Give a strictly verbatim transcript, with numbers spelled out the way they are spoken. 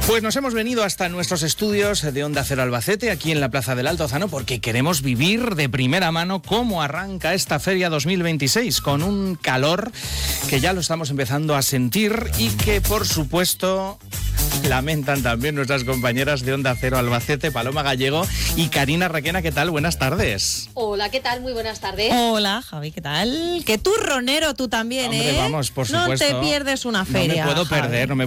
Pues nos hemos venido hasta nuestros estudios de Onda Cero Albacete, aquí en la Plaza del Altozano, porque queremos vivir de primera mano cómo arranca esta Feria dos mil veintiséis, con un calor que ya lo estamos empezando a sentir y que, por supuesto, lamentan también nuestras compañeras de Onda Cero Albacete, Paloma Gallego y Karina Requena. ¿Qué tal? Buenas tardes. Hola, ¿qué tal? Muy buenas tardes. Hola, Javi, ¿qué tal? Qué turronero tú también, Hombre, ¿eh? vamos, por supuesto. No te pierdes una feria, No me puedo Javi. perder, no me